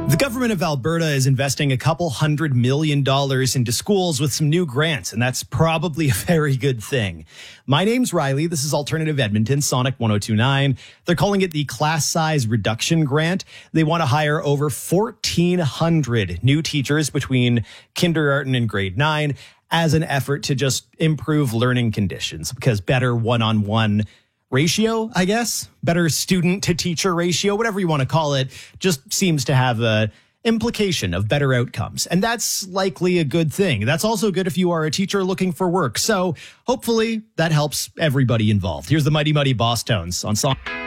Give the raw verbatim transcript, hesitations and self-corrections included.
The government of Alberta is investing a couple hundred million dollars into schools with some new grants, and that's probably a very good thing. My name's Riley. This is Alternative Edmonton, Sonic one oh two point nine. They're calling it the Class Size Reduction Grant. They want to hire over fourteen hundred new teachers between kindergarten and grade nine as an effort to just improve learning conditions, because better one-on-one ratio, I guess, better student to teacher ratio, whatever you want to call it, just seems to have a implication of better outcomes. And that's likely a good thing. That's also good if you are a teacher looking for work. So hopefully that helps everybody involved. Here's the Mighty Mighty Boss Tones on Song.